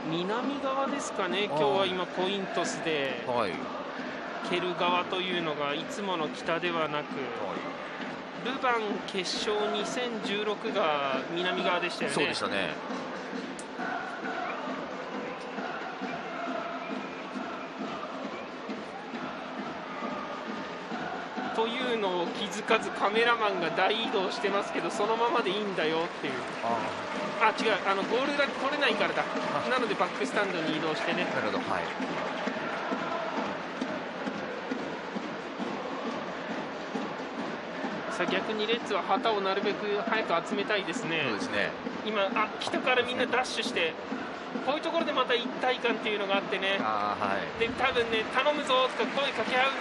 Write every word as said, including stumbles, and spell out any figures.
南側ですかね、今日は今ポイントスで蹴る側というのがいつもの北ではなく、はい、ルヴァン決勝にせんじゅうろくが南側でしたよね。 そうでしたね。 というのを気づかずカメラマンが大移動してますけど、そのままでいいんだよっていう。ああ違う、あのゴールが取れないからだ。なのでバックスタンドに移動してね。 なるほど、はい。 さあ逆にレッズは旗をなるべく早く集めたいですね。 そうですね。 今あ北からみんなダッシュして、こういうところでまた一体感っていうのがあってね。 あ、はい、 で多分ね、頼むぞとか声かけ合う